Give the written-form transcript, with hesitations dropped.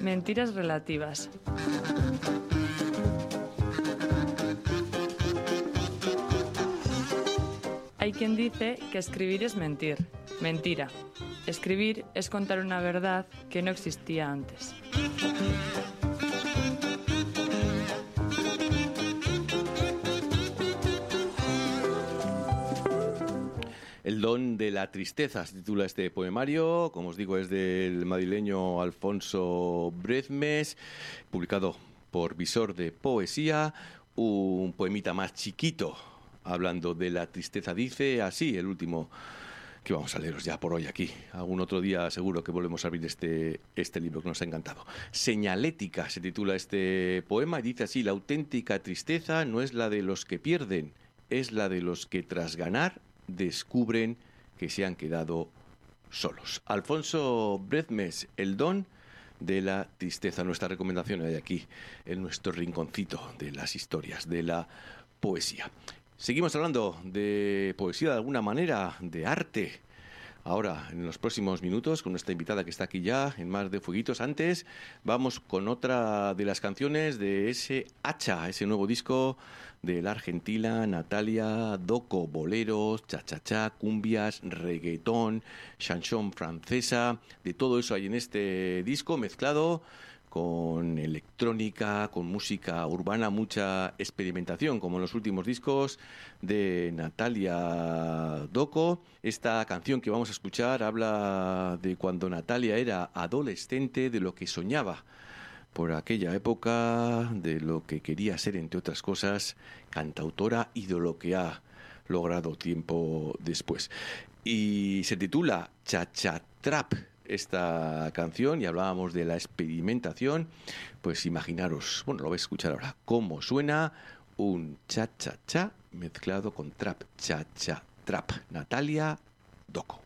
Mentiras relativas. Hay quien dice que escribir es mentir. Mentira. Escribir es contar una verdad que no existía antes. El don de la tristeza se titula este poemario, como os digo, es del madrileño Alfonso Bredmes, publicado por Visor de Poesía, un poemita más chiquito, hablando de la tristeza. Dice así el último, que vamos a leeros ya por hoy aquí. Algún otro día seguro que volvemos a abrir este libro que nos ha encantado. Señalética se titula este poema y dice así: la auténtica tristeza no es la de los que pierden, es la de los que tras ganar descubren que se han quedado solos. Alfonso Bredmes, el don de la tristeza. Nuestra recomendación hay aquí, en nuestro rinconcito de las historias, de la poesía. Seguimos hablando de poesía de alguna manera, de arte. Ahora, en los próximos minutos, con nuestra invitada que está aquí ya, en Mar de Fueguitos. Antes, vamos con otra de las canciones de ese Hacha, ese nuevo disco de la argentina Natalia Doco. Boleros, cha-cha-cha, cumbias, reggaetón, chanson francesa. De todo eso hay en este disco, mezclado con electrónica, con música urbana, mucha experimentación, como en los últimos discos de Natalia Doco. Esta canción que vamos a escuchar habla de cuando Natalia era adolescente, de lo que soñaba por aquella época, de lo que quería ser, entre otras cosas, cantautora, y de lo que ha logrado tiempo después. Y se titula Cha-Cha Trap esta canción, y hablábamos de la experimentación. Pues imaginaros, bueno, lo vais a escuchar ahora, cómo suena un cha-cha-cha mezclado con trap. Cha-cha trap. Natalia Doco.